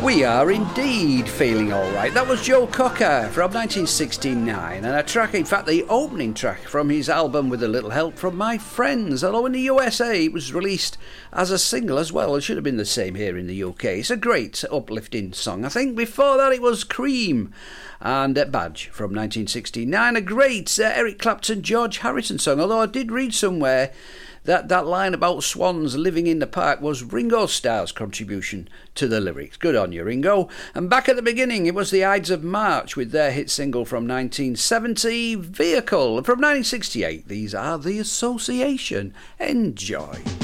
We are indeed feeling alright. That was Joe Cocker from 1969, and a track, in fact the opening track from his album With a Little Help from My Friends, although in the USA it was released as a single as well. It should have been the same here in the UK. It's a great uplifting song. I think before that it was Cream and Badge from 1969, a great Eric Clapton, George Harrison song, although I did read somewhere that line about swans living in the park was Ringo Starr's contribution to the lyrics. Good on you, Ringo. And back at the beginning, it was the Ides of March with their hit single from 1970, Vehicle. And from 1968, these are The Association. Enjoy.